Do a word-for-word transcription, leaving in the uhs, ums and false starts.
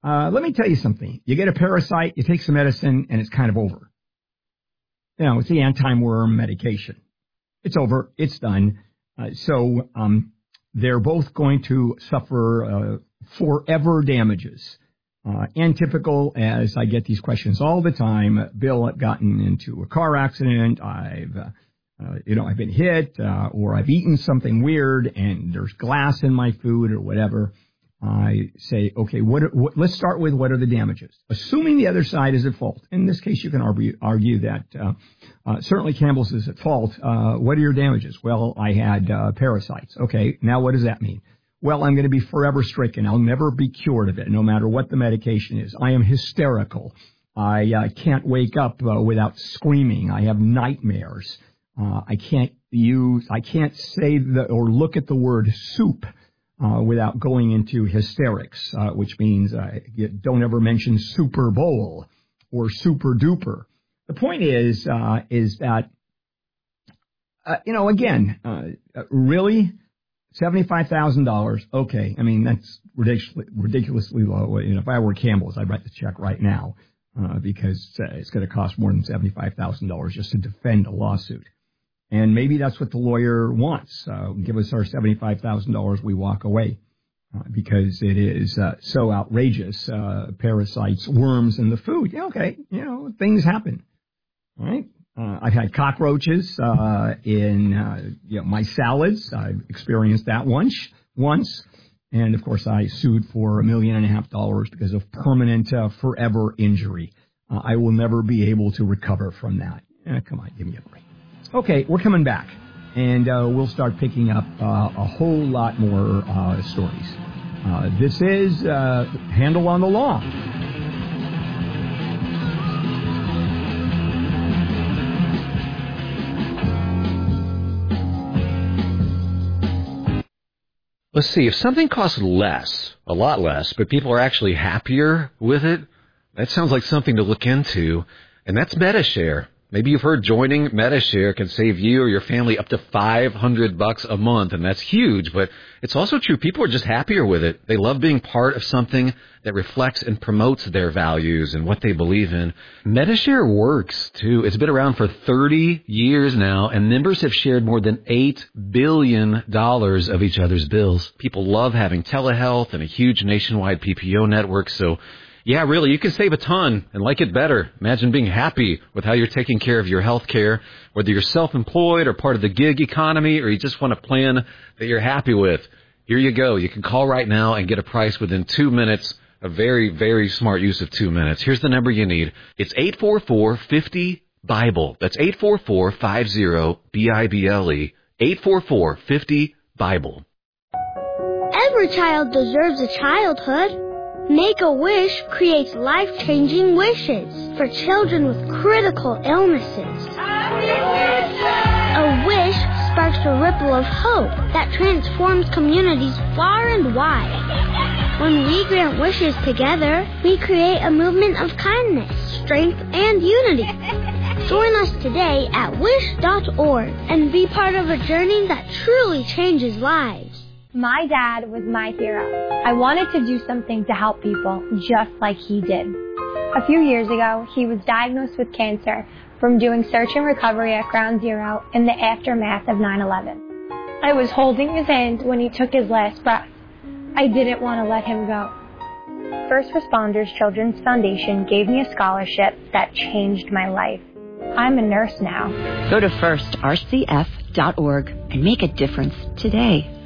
Uh, let me tell you something. You get a parasite, you take some medicine, and it's kind of over. You know, it's the anti-worm medication. It's over. It's done. Uh, so um, they're both going to suffer uh, forever damages. Uh, and typical, as I get these questions all the time, Bill, I've gotten into a car accident, I've, uh, uh, you know, I've been hit, uh, or I've eaten something weird, and there's glass in my food or whatever. I say, okay, what, what, let's start with what are the damages? Assuming the other side is at fault. In this case, you can argue, argue that uh, uh, certainly Campbell's is at fault. Uh, what are your damages? Well, I had uh, parasites. Okay, now what does that mean? Well, I'm going to be forever stricken. I'll never be cured of it, no matter what the medication is. I am hysterical. I uh, can't wake up uh, without screaming. I have nightmares. Uh, I can't use, I can't say the, or look at the word soup uh, without going into hysterics, uh, which means uh, you don't ever mention Super Bowl or Super Duper. The point is, uh, is that, uh, you know, again, uh, really? seventy-five thousand dollars, okay. I mean, that's ridiculously, ridiculously low. You know, if I were Campbell's, I'd write the check right now uh, because uh, it's going to cost more than seventy-five thousand dollars just to defend a lawsuit. And maybe that's what the lawyer wants. Uh, give us our seventy-five thousand dollars, we walk away uh, because it is uh, so outrageous. Uh, parasites, worms in the food. Yeah, okay, you know, things happen, all right? Uh, I've had cockroaches uh, in uh, you know, my salads. I've experienced that once. Once, and of course, I sued for a million and a half dollars because of permanent, uh, forever injury. Uh, I will never be able to recover from that. Eh, come on, give me a break. Okay, we're coming back, and uh, we'll start picking up uh, a whole lot more uh, stories. Uh, this is uh, Handel on the Law. Let's see, if something costs less, a lot less, but people are actually happier with it, that sounds like something to look into, and that's Medi-Share. Maybe you've heard joining Medi-Share can save you or your family up to five hundred bucks a month, and that's huge, but it's also true. People are just happier with it. They love being part of something that reflects and promotes their values and what they believe in. Medi-Share works, too. It's been around for thirty years now, and members have shared more than eight billion dollars of each other's bills. People love having telehealth and a huge nationwide P P O network, so yeah, really, you can save a ton and like it better. Imagine being happy with how you're taking care of your health care, whether you're self-employed or part of the gig economy or you just want a plan that you're happy with. Here you go. You can call right now and get a price within two minutes. A very, very smart use of two minutes. Here's the number you need. It's eight four four, five zero, BIBLE. That's eight four four, five zero, B I B L E. eight four four, five zero, BIBLE. Every child deserves a childhood. Make-A-Wish creates life-changing wishes for children with critical illnesses. A wish sparks a ripple of hope that transforms communities far and wide. When we grant wishes together, we create a movement of kindness, strength, and unity. Join us today at wish dot org and be part of a journey that truly changes lives. My dad was my hero. I wanted to do something to help people just like he did. A few years ago, he was diagnosed with cancer from doing search and recovery at Ground Zero in the aftermath of nine eleven. I was holding his hand when he took his last breath. I didn't want to let him go. First Responders Children's Foundation gave me a scholarship that changed my life. I'm a nurse now. Go to first R C F dot org and make a difference today.